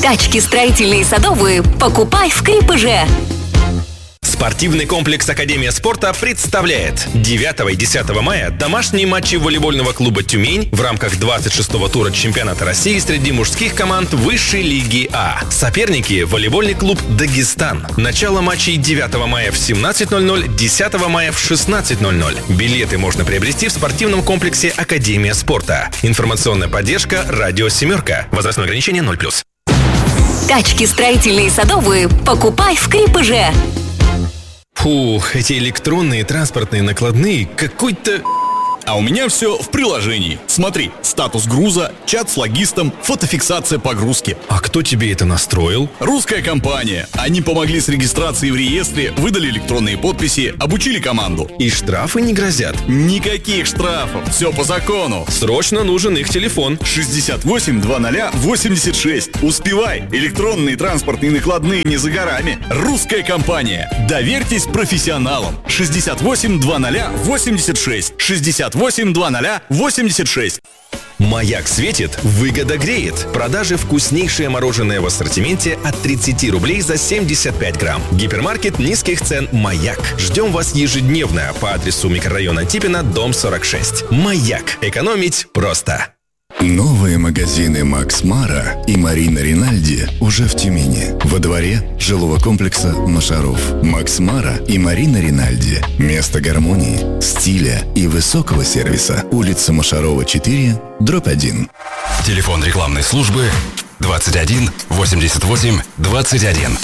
Тачки строительные и садовые покупай в Крепыже. Спортивный комплекс «Академия спорта» представляет 9 и 10 мая домашние матчи волейбольного клуба «Тюмень» в рамках 26-го тура чемпионата России среди мужских команд высшей лиги А. Соперники – волейбольный клуб «Дагестан». Начало матчей 9 мая в 17:00, 10 мая в 16:00. Билеты можно приобрести в спортивном комплексе «Академия спорта». Информационная поддержка «Радио Семерка». Возрастное ограничение 0+. Тачки строительные и садовые покупай в Крепыже. Фух, эти электронные транспортные накладные какой-то... А у меня все в приложении. Смотри, статус груза, чат с логистом, фотофиксация погрузки. А кто тебе это настроил? Русская компания. Они помогли с регистрацией в реестре, выдали электронные подписи, обучили команду. И штрафы не грозят? Никаких штрафов. Все по закону. Срочно нужен их телефон. 68-00-86. Успевай. Электронные транспортные накладные не за горами. Русская компания. Доверьтесь профессионалам. 68-00-86. 68-00-86. «Маяк светит, выгода греет». Продажи вкуснейшее мороженое в ассортименте от 30 рублей за 75 грамм. Гипермаркет низких цен «Маяк». Ждем вас ежедневно по адресу микрорайона Типина, дом 46. «Маяк». Экономить просто. Новые магазины Макс Мара и Марина Ринальди уже в Тюмени, во дворе жилого комплекса Машаров. Макс Мара и Марина Ринальди – место гармонии, стиля и высокого сервиса. Улица Машарова, 4, дробь 1. Телефон рекламной службы 21 88 21.